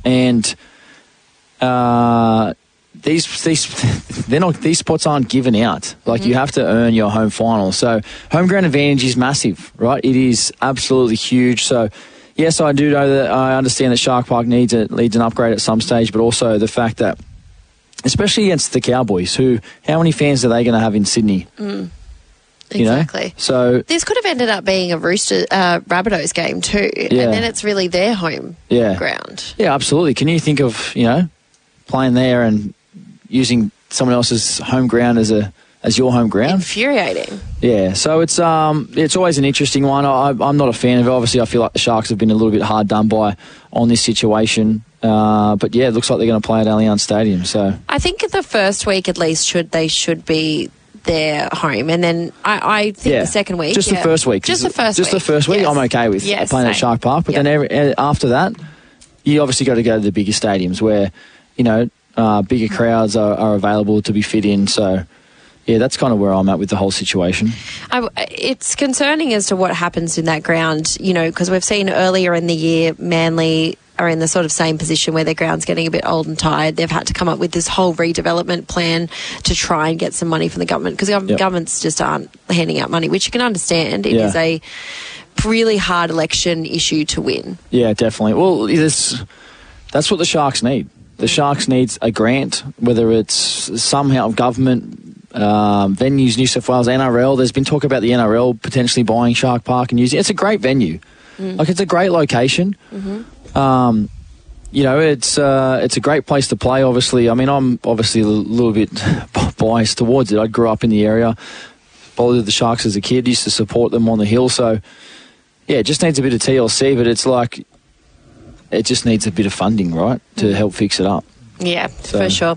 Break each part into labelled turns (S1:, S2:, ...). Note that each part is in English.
S1: And these spots aren't given out. Like, you have to earn your home final. So home ground advantage is massive, right? It is absolutely huge. So yes, I do know that I understand that Shark Park needs an upgrade at some stage, but also the fact that, especially against the Cowboys, how many fans are they going to have in Sydney?
S2: Exactly.
S1: You know? So
S2: this could have ended up being a Rabbitohs game too, and then it's really their home ground.
S1: Yeah, absolutely. Can you think of playing there and using someone else's home ground as your home ground?
S2: Infuriating.
S1: Yeah, so it's always an interesting one. I'm not a fan of it. Obviously, I feel like the Sharks have been a little bit hard done by on this situation. But yeah, it looks like they're going to play at Allianz Stadium. So
S2: I think the first week at least should be their home, and then I think the second week,
S1: the first week,
S2: just the first week,
S1: yes. I'm okay with playing at Shark Park. But then after that, you obviously got to go to the bigger stadiums where bigger crowds are available to be fit in. So yeah, that's kind of where I'm at with the whole situation.
S2: It's concerning as to what happens in that ground, because we've seen earlier in the year Manly are in the sort of same position where their ground's getting a bit old and tired. They've had to come up with this whole redevelopment plan to try and get some money from the government, because governments just aren't handing out money, which you can understand. It is a really hard election issue to win. Yeah,
S1: definitely. Well, that's what the Sharks need. The Sharks needs a grant, whether it's somehow government, venues, New South Wales, NRL. There's been talk about the NRL potentially buying Shark Park and using it. It's a great venue. Like, it's a great location. It's a great place to play, obviously. I mean, I'm obviously a little bit biased towards it. I grew up in the area, followed the Sharks as a kid, used to support them on the hill. So, yeah, it just needs a bit of TLC, but it's like it just needs a bit of funding, right, to help fix it up.
S2: Yeah, for sure.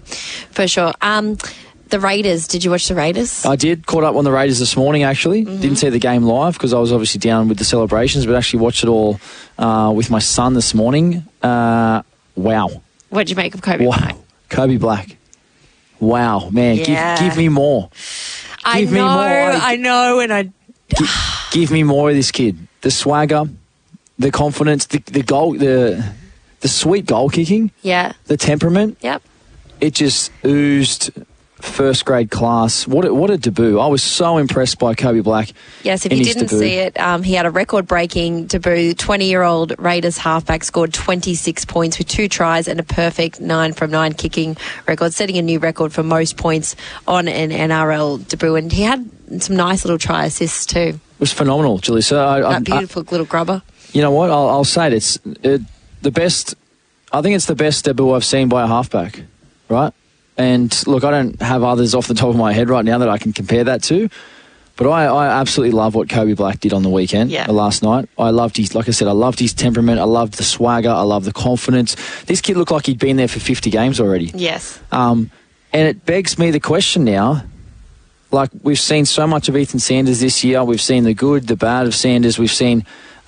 S2: The Raiders, did you watch the Raiders?
S1: I did. Caught up on the Raiders this morning, actually. Didn't see the game live because I was obviously down with the celebrations, but actually watched it all with my son this morning. Wow.
S2: What did you make of Kobe Black?
S1: Kobe Black. Wow, man.
S2: Yeah.
S1: Give me more.
S2: I know.
S1: Give me more of this kid. The swagger, the confidence, the goal, the sweet goal kicking.
S2: Yeah.
S1: The temperament.
S2: Yep.
S1: It just oozed first grade class. What a debut. I was so impressed by Kobe Black.
S2: Yes, if you didn't see it, he had a record-breaking debut. 20-year-old Raiders halfback scored 26 points with 2 tries and a perfect 9 from 9 kicking record, setting a new record for most points on an NRL debut. And he had some nice little try assists too. It
S1: was phenomenal, Julie. So
S2: that beautiful little grubber.
S1: You know what? I'll say it's the best. I think it's the best debut I've seen by a halfback, right? And look, I don't have others off the top of my head right now that I can compare that to, but I absolutely love what Kobe Black did on the weekend, last night. I loved like I said, I loved his temperament. I loved the swagger. I loved the confidence. This kid looked like he'd been there for 50 games already.
S2: Yes.
S1: And it begs me the question now, like, we've seen so much of Ethan Sanders this year. We've seen the good, the bad of Sanders. We've seen,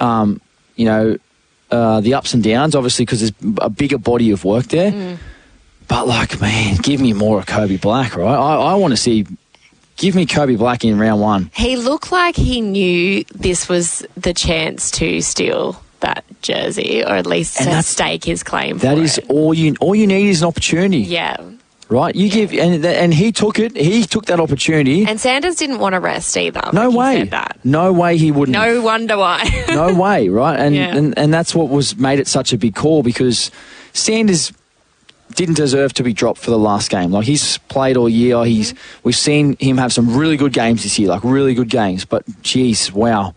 S1: the ups and downs, obviously, because there's a bigger body of work there. But, like, man, give me more of Kobe Black, right? I want to see... Give me Kobe Black in round 1.
S2: He looked like he knew this was the chance to steal that jersey, or at least to stake his claim for it.
S1: That is all you need is an opportunity.
S2: Yeah.
S1: Right? And he took it. He took that opportunity.
S2: And Sanders didn't want to rest either.
S1: No way.
S2: He said that.
S1: No way he wouldn't.
S2: No wonder why.
S1: No way, right? And that's what made it such a big call, because Sanders didn't deserve to be dropped for the last game. Like, he's played all year. We've seen him have some really good games this year, like really good games. But geez, wow.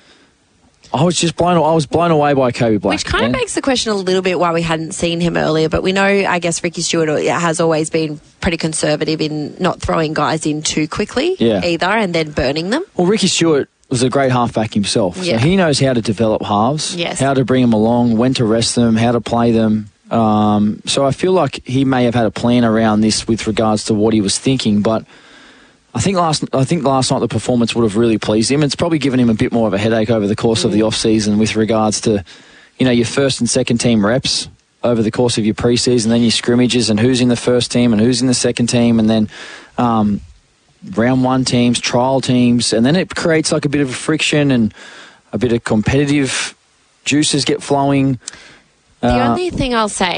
S1: I was blown away by Kobe Black.
S2: Which kind of makes the question a little bit why we hadn't seen him earlier. But we know, I guess, Ricky Stewart has always been pretty conservative in not throwing guys in too quickly either, and then burning them.
S1: Well, Ricky Stewart was a great halfback himself.
S2: Yeah.
S1: So he knows how to develop halves,
S2: yes,
S1: how to bring them along, when to rest them, how to play them. So I feel like he may have had a plan around this with regards to what he was thinking, but I think last night the performance would have really pleased him. It's probably given him a bit more of a headache over the course of the off-season with regards to, your first and second team reps over the course of your pre-season, then your scrimmages and who's in the first team and who's in the second team, and then round 1 teams, trial teams, and then it creates like a bit of a friction and a bit of competitive juices get flowing.
S2: The only thing I'll say